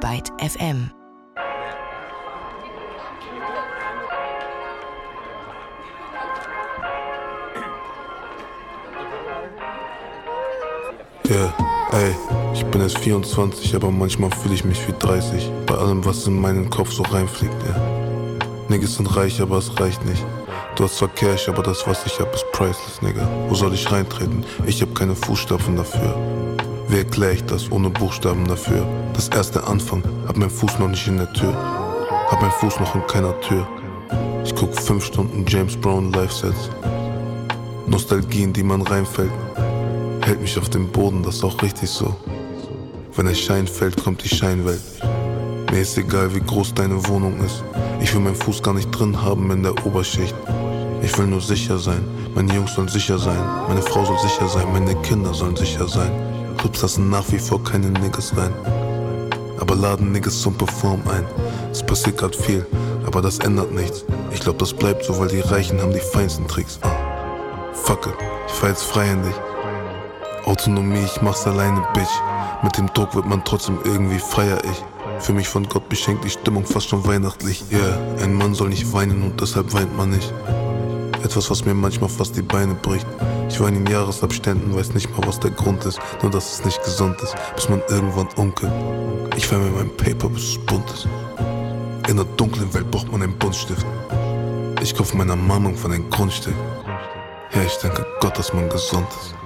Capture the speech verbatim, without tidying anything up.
Byte F M. Ja, yeah, ey, ich bin erst vierundzwanzig, aber manchmal fühle ich mich wie dreißig. Bei allem, was in meinen Kopf so reinfliegt, ja. Yeah. Niggas sind reich, aber es reicht nicht. Du hast zwar Cash, aber das, was ich hab, ist priceless, Nigga. Wo soll ich reintreten? Ich hab keine Fußstapfen dafür. Wie erklär ich das ohne Buchstaben dafür? Das erste Anfang, hab mein Fuß noch nicht in der Tür. Hab mein Fuß noch in keiner Tür. Ich guck fünf Stunden James Brown Live-Sets. Nostalgie, in die man reinfällt, hält mich auf dem Boden, das ist auch richtig so. Wenn der Schein fällt, kommt die Scheinwelt. Mir ist egal, wie groß deine Wohnung ist. Ich will meinen Fuß gar nicht drin haben in der Oberschicht. Ich will nur sicher sein. Meine Jungs sollen sicher sein. Meine Frau soll sicher sein. Meine Kinder sollen sicher sein. Clubs lassen nach wie vor keine Niggas rein. Aber laden Niggas zum Perform ein. Es passiert grad viel, aber das ändert nichts. Ich glaub, das bleibt so, weil die Reichen haben die feinsten Tricks. uh. Fuck it, ich fahr jetzt freihändig. Autonomie, ich mach's alleine, Bitch. Mit dem Druck wird man trotzdem irgendwie freier, ich. Für mich von Gott beschenkt, die Stimmung fast schon weihnachtlich. Yeah, ein Mann soll nicht weinen und deshalb weint man nicht. Etwas, was mir manchmal fast die Beine bricht. Ich weine in Jahresabständen, weiß nicht mal, was der Grund ist. Nur, dass es nicht gesund ist, bis man irgendwann unkelt. Ich feier mir mein Paper, bis es bunt ist. In der dunklen Welt braucht man einen Buntstift. Ich kauf meiner Mama von ein Grundstück. Ja, ich danke Gott, dass man gesund ist.